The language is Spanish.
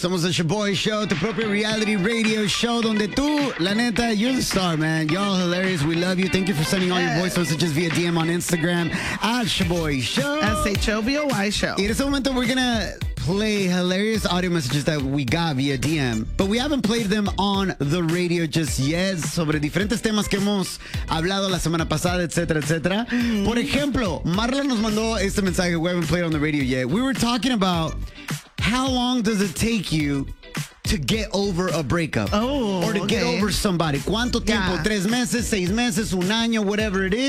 Somos the Shaboy Show, tu propio reality radio show donde tú, la neta, you're the star, man. Y'all hilarious. We love you. Thank you for sending all your voice messages via DM on Instagram at Shaboy Show. SHOBOY Show. Y en este momento, we're gonna play hilarious audio messages that we got via DM, but we haven't played them on the radio just yet, sobre diferentes temas que hemos hablado la semana pasada, etcétera, etcétera. Por ejemplo, Marla nos mandó este mensaje we haven't played on the radio yet. We were talking about how long does it take you to get over a breakup? Oh, or to get over somebody. ¿Cuánto tiempo? Yeah. 3 meses, 6 meses, un año, whatever it is.